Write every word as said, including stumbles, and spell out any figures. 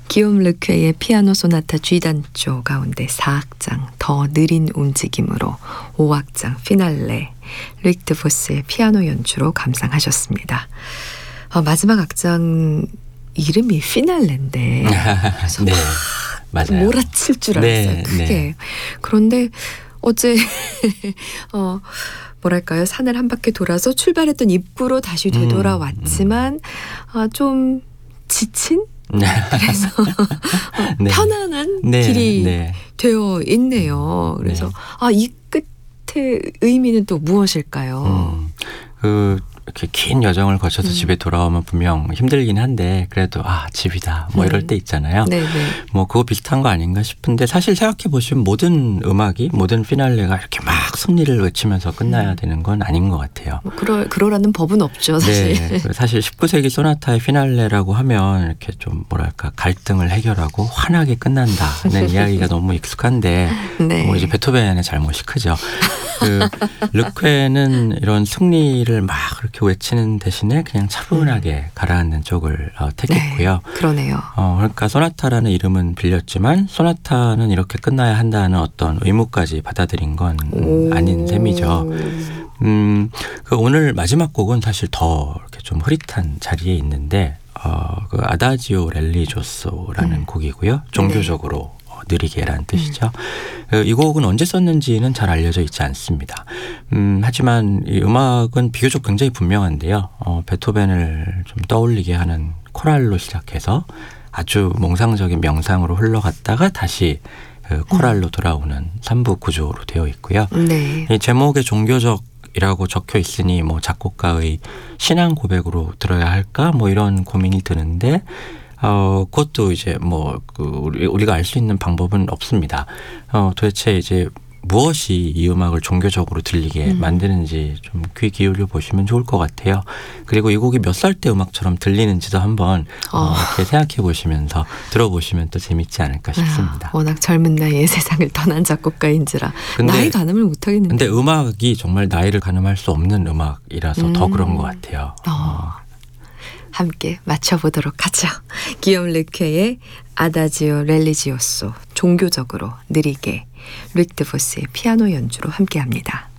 기욤 르퀘의 피아노 소나타 G단조 가운데 사 악장 더 느린 움직임으로 오 악장 피날레 루익 드보스의 피아노 연주로 감상하셨습니다. 어, 마지막 악장 이름이 피날레인데 그래서 네, 맞아요. 몰아칠 줄 알았어요. 네, 크게. 네. 그런데 어제 어, 뭐랄까요, 산을 한 바퀴 돌아서 출발했던 입구로 다시 되돌아왔지만 음, 음. 아, 좀 지친? 그래서 네. 편안한 네, 길이 네. 되어 있네요. 그래서 네. 아, 이 끝의 의미는 또 무엇일까요? 음, 그 이렇게 긴 여정을 거쳐서 음. 집에 돌아오면 분명 힘들긴 한데 그래도 아, 집이다 뭐 이럴 음. 때 있잖아요. 네네. 뭐 그거 비슷한 거 아닌가 싶은데 사실 생각해 보시면 모든 음악이 모든 피날레가 이렇게 막 승리를 외치면서 끝나야 음. 되는 건 아닌 것 같아요. 뭐 그러, 그러라는 법은 없죠, 사실. 네, 사실 십구 세기 소나타의 피날레라고 하면 이렇게 좀 뭐랄까 갈등을 해결하고 환하게 끝난다는 이야기가 너무 익숙한데 네. 뭐 이제 베토벤의 잘못이 크죠. 그 르퀘는 이런 승리를 막 이렇게 외치는 대신에 그냥 차분하게 음. 가라앉는 쪽을 어, 택했고요. 네, 그러네요. 어, 그러니까 소나타라는 이름은 빌렸지만 소나타는 이렇게 끝나야 한다는 어떤 의무까지 받아들인 건 음, 아닌 셈이죠. 음, 그 오늘 마지막 곡은 사실 더 이렇게 좀 흐릿한 자리에 있는데 어, 그 아다지오 렐리조소라는 음. 곡이고요. 종교적으로 네. 느리게라는 뜻이죠. 음. 이 곡은 언제 썼는지는 잘 알려져 있지 않습니다. 음, 하지만 이 음악은 비교적 굉장히 분명한데요. 어, 베토벤을 좀 떠올리게 하는 코랄로 시작해서 아주 몽상적인 명상으로 흘러갔다가 다시 그 코랄로 돌아오는 삼 부 구조로 되어 있고요. 네. 이 제목에 종교적 이라고 적혀 있으니 뭐 작곡가의 신앙 고백으로 들어야 할까 뭐 이런 고민이 드는데 어 그것도 이제 뭐 그 우리 우리가 알 수 있는 방법은 없습니다. 어 도대체 이제 무엇이 이 음악을 종교적으로 들리게 음. 만드는지 좀 귀 기울여 보시면 좋을 것 같아요. 그리고 이 곡이 몇 살 때 음악처럼 들리는지도 한번 어. 어, 이렇게 생각해 보시면서 들어보시면 또 재밌지 않을까 싶습니다. 아, 워낙 젊은 나이에 세상을 떠난 작곡가인지라 근데, 나이 가늠을 못하겠는데. 근데 음악이 정말 나이를 가늠할 수 없는 음악이라서 음. 더 그런 것 같아요. 어. 어. 함께 맞춰보도록 하죠. 기욤 르퀘의 아다지오 렐리지오소 종교적으로 느리게 루익 드보스의 피아노 연주로 함께합니다.